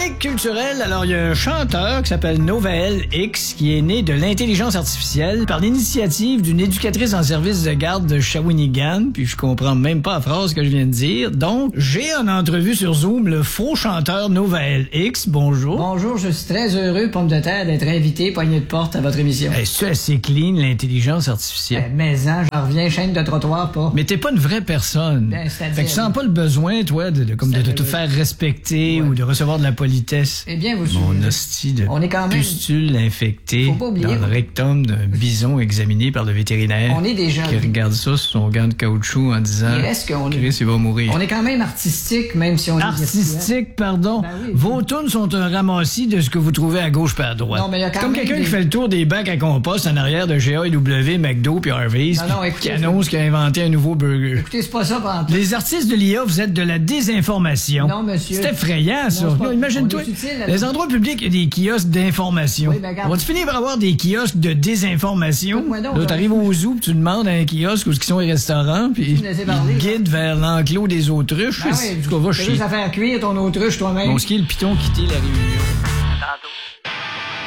chronique culturelle, alors il y a un chanteur qui s'appelle Novael X qui est né de l'intelligence artificielle par l'initiative d'une éducatrice en service de garde de Shawinigan, puis je comprends même pas la phrase que je viens de dire. Donc, j'ai en entrevue sur Zoom le faux chanteur Novael X. Bonjour. Bonjour, je suis très heureux, pomme de terre, d'être invité, poignée de porte à votre émission. C'est assez clean, l'intelligence artificielle. Mais j'en reviens, chaîne de trottoir, pas. Mais t'es pas une vraie personne. Ben, c'est-à-dire... Fait que tu sens pas le besoin, toi, de te faire respecter ou de recevoir de la politesse. Eh bien, vous Mon suivez. hostie de On est quand même... pustule infectée Faut pas oublier, dans le rectum d'un bison examiné par le vétérinaire. On est déjà... Qui regarde ça sur son gant de caoutchouc en disant Il reste qu'on est... Chris, il va mourir. On est quand même artistique, même si on est... Artistique, pardon. Ben oui. Vos tunes sont un ramassis de ce que vous trouvez à gauche par à droite. Non, mais il y a quand comme même quelqu'un des- qui fait le tour des bacs à compost en arrière de GAW, McDo puis Harvey's, Non, non, puis écoutez, qui annonce qu'il a inventé un nouveau burger. Écoutez, c'est pas ça, par Les artistes de l'IA, vous êtes de la désinformation. Non, monsieur. C'est effrayant, ça. Non, c'est pas- Non, imagine-toi, on est utile, là. les endroits publics, il y a des kiosques d'information. Oui, ben, regarde. On va finir par avoir des kiosques de désinformation. Écoute-moi donc, Là, t'arrives au zoo, puis tu demandes à un kiosque où sont les restaurants, puis me laisser parler, il guide vers l'enclos des autruches. Ben En oui, tout cas, va tu chier. juste à faire cuire ton autruche toi-même. Bon, ce qui est le piton quitter la réunion.